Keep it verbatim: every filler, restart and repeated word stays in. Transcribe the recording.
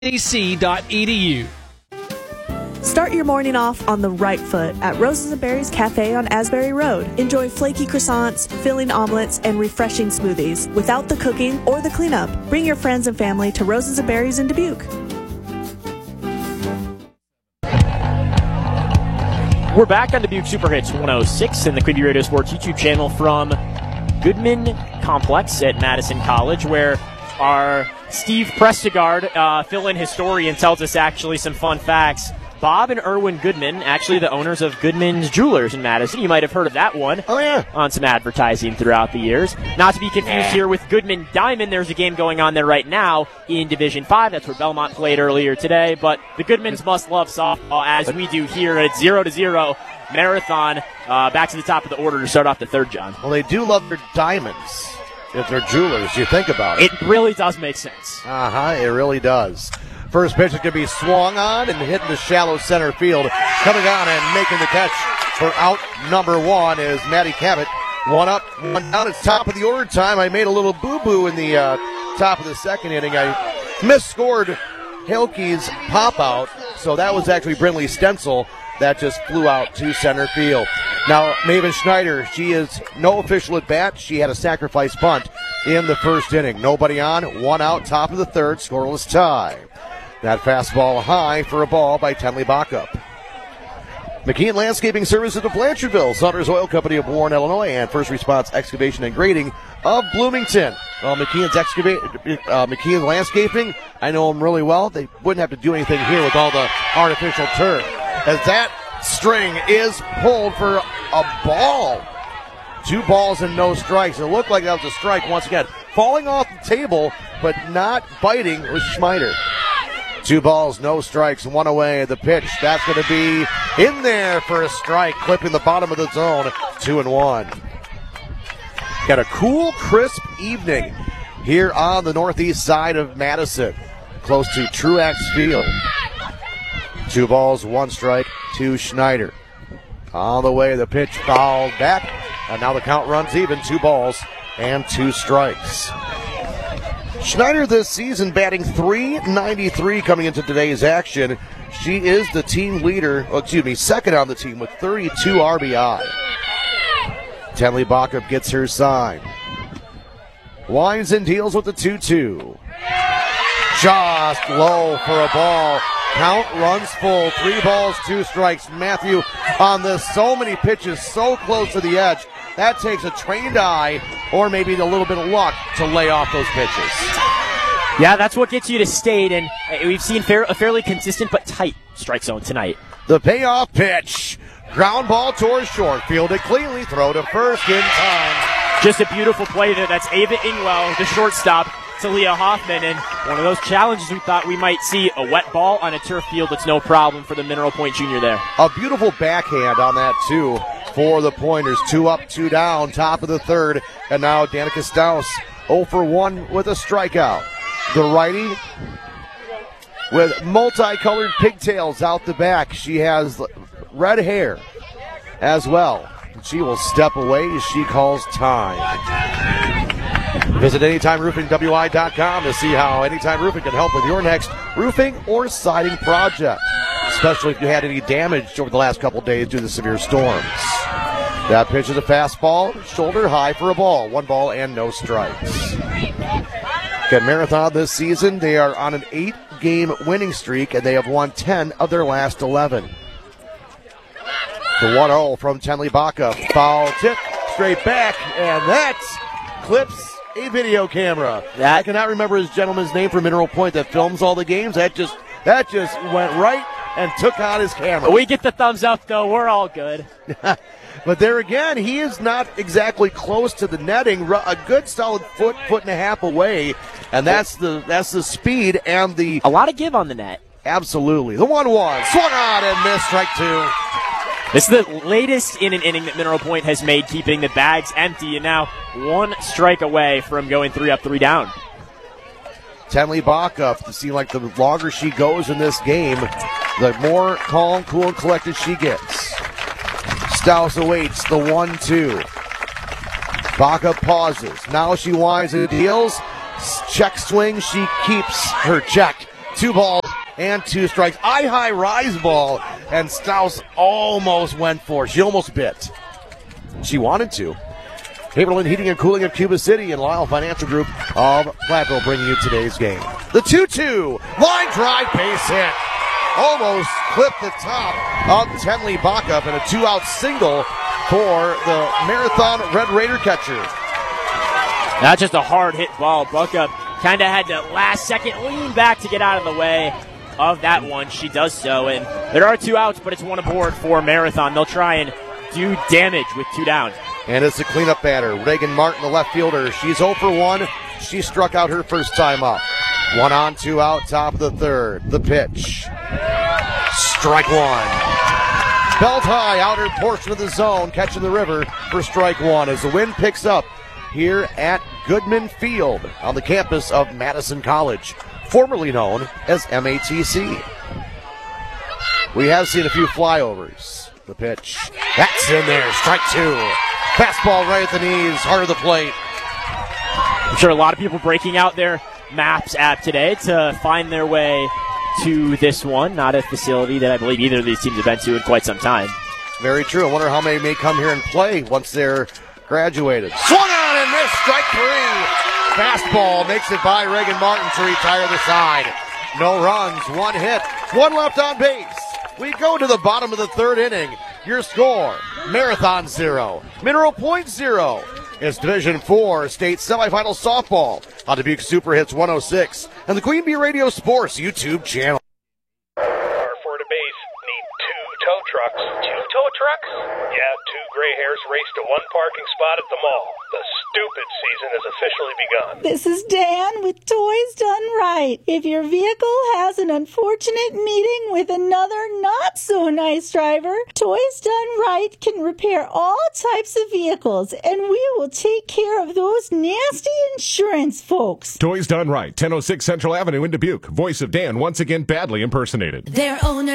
A C dot E D U. Start your morning off on the right foot at Roses and Berries Cafe on Asbury Road. Enjoy flaky croissants, filling omelets, and refreshing smoothies without the cooking or the cleanup. Bring your friends and family to Roses and Berries in Dubuque. We're back on Dubuque Super Hits one oh six and the Quincy Radio Sports YouTube channel from Goodman Complex at Madison College, where our Steve Prestegard, uh, fill-in historian, tells us actually some fun facts. Bob and Erwin Goodman, actually the owners of Goodman's Jewelers in Madison. You might have heard of that one. Oh, yeah. On some advertising throughout the years. Not to be confused here with Goodman Diamond. There's a game going on there right now in Division five. That's where Belmont played earlier today. But the Goodmans must love softball, as we do here at zero to zero Marathon. Uh, back to the top of the order to start off the third, John. Well, they do love their diamonds. If they're jewelers, you think about it. It really does make sense. Uh-huh, it really does. First pitch is going to be swung on and hitting the shallow center field. Coming on and making the catch for out number one is Maddie Cabot. One up, one down. It's top of the order time. I made a little boo-boo in the uh, top of the second inning. I misscored Hilke's pop-out, so that was actually Brinley Stencil. That just flew out to center field. Now, Maven Schneider, she is no official at bat. She had a sacrifice bunt in the first inning. Nobody on, one out, top of the third, scoreless tie. That fastball high for a ball by Tenley Backup. McKeon Landscaping Services of Blanchardville, Saunders Oil Company of Warren, Illinois, and First Response Excavation and Grading of Bloomington. Well, McKeon's excavate, uh, McKeon Landscaping, I know them really well. They wouldn't have to do anything here with all the artificial turf. As that string is pulled for a ball. Two balls and no strikes. It looked like that was a strike once again. Falling off the table, but not biting was Schneider. Two balls, no strikes, one away. The pitch, that's going to be in there for a strike, clipping the bottom of the zone, two and one. Got a cool, crisp evening here on the northeast side of Madison, close to Truax Field. Two balls, one strike to Schneider. On the way, the pitch fouled back, and now the count runs even. Two balls and two strikes. Schneider this season batting three ninety-three coming into today's action. She is the team leader, oh, excuse me, second on the team with thirty-two R B I. Tenley Backup gets her sign. Winds and deals with the two two. Just low for a ball. Count runs full. Three balls, two strikes. Matthew on this. So many pitches so close to the edge. That takes a trained eye or maybe a little bit of luck to lay off those pitches. Yeah, that's what gets you to state, and we've seen fair, a fairly consistent but tight strike zone tonight. The payoff pitch. Ground ball towards short. Field it cleanly. Throw to first in time. Just a beautiful play there. That's Ava Ingwell, the shortstop, to Leah Hoffman, and one of those challenges we thought we might see, a wet ball on a turf field. It's no problem for the Mineral Point Junior there. A beautiful backhand on that, too, for the Pointers. Two up, two down, top of the third, and now Danica Staus oh for one with a strikeout. The righty with multicolored pigtails out the back. She has red hair as well. She will step away as she calls time. Visit Anytime Roofing W I dot com to see how Anytime Roofing can help with your next roofing or siding project, especially if you had any damage over the last couple days due to severe storms. That pitch is a fastball, shoulder high for a ball. One ball and no strikes. At Marathon this season, they are on an eight-game winning streak, and they have won ten of their last eleven. The one oh from Tenley Backup. Foul tip, straight back, and that clips a video camera. That, I cannot remember his gentleman's name for Mineral Point that films all the games. That just that just went right and took out his camera. We get the thumbs up, though. We're all good. But there again, he is not exactly close to the netting. A good solid foot, foot and a half away, and that's the that's the speed and the a lot of give on the net. Absolutely. The one one swung on and missed, strike two. This is the latest in an inning that Mineral Point has made, keeping the bags empty, and now one strike away from going three up, three down. Tenley Backup, to seem like the longer she goes in this game, the more calm, cool, and collected she gets. Staus awaits the one two. Backup pauses. Now she winds and deals. Check swing. She keeps her check. two balls and two strikes. Eye high rise ball, and Staus almost went for it. She almost bit. She wanted to. Haberlin Heating and Cooling of Cuba City and Lyle Financial Group of Platteville bringing you today's game. The two two, line drive, base hit. Almost clipped the top of Tenley Backup and a two-out single for the Marathon Red Raider catcher. That's just a hard hit ball. Backup kind of had to last second lean back to get out of the way of that one. She does so, and there are two outs, but it's one aboard for Marathon. They'll try and do damage with two down. And it's a cleanup batter. Reagan Martin, the left fielder. She's oh for one. She struck out her first time up. One on, two out, top of the third. The pitch. Strike one. Belt high, outer portion of the zone, catching the river for strike one as the wind picks up here at Goodman Field on the campus of Madison College, formerly known as M A T C. We have seen a few flyovers. The pitch. That's in there. Strike two. Fastball right at the knees, heart of the plate. I'm sure a lot of people breaking out their Maps app today to find their way to this one. Not a facility that I believe either of these teams have been to in quite some time. Very true. I wonder how many may come here and play once they're graduated. Swung on and missed. Strike three. Fastball makes it by Reagan Martin to retire the side. No runs, one hit, one left on base. We go to the bottom of the third inning. Your score, Marathon zero, Mineral Point zero. It's Division four State Semifinal Softball on Dubuque Super Hits one oh six and the Queen Bee Radio Sports YouTube channel. Our for to base need two tow trucks. Two tow trucks? Yeah, two gray hairs race to one parking spot at the mall. The stupid season has officially begun. This is Dan with Toys Done Right. If your vehicle has an unfortunate meeting with another not-so-nice driver, Toys Done Right can repair all types of vehicles, and we will take care of those nasty insurance folks. Toys Done Right, ten oh six Central Avenue in Dubuque. Voice of Dan once again badly impersonated. Their owner